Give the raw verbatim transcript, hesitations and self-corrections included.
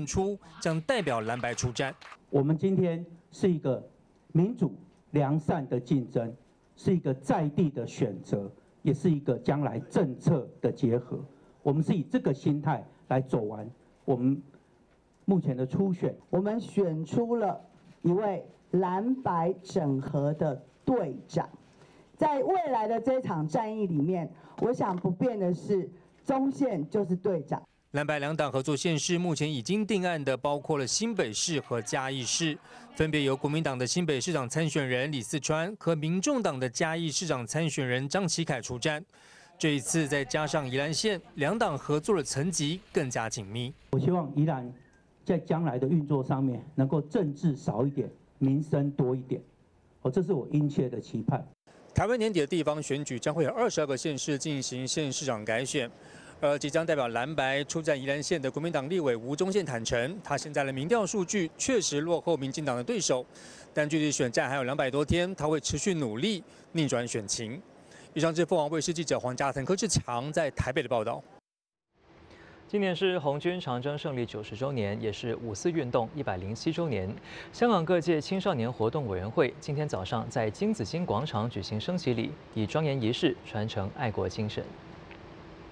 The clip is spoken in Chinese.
出，将代表蓝白出战。 我们今天是一个民主良善的竞争，是一个在地的选择，也是一个将来政策的结合。我们是以这个心态来走完我们目前的初选。 我们选出了一位蓝白整合的队长。在未来的这场战役里面，我想不变的是，中线就是队长。 蓝白两党合作县市目前已经定案的，包括了新北市和嘉义市，分别由国民党的新北市长参选人李四川和民众党的嘉义市长参选人张启凯出战。这一次再加上宜兰县，两党合作的层级更加紧密。 我希望宜兰在将来的运作上面，能够政治少一点，民生多一点。哦，这是我殷切的期盼。 台湾年底的地方选举将会有二十二个县市进行县市长改选。而即将代表蓝白出战宜兰县的国民党立委吴宗宪坦承，他现在的民调数据确实落后民进党的对手，但距离选战还有两百多天，他会持续努力逆转选情。以上是凤凰卫视记者黄家腾、柯志强在台北的报道。 今年是红军长征胜利九十周年，也是五四运动一百零七周年。香港各界青少年活动委员会今天早上在金紫荆广场举行升旗礼，以庄严仪式传承爱国精神。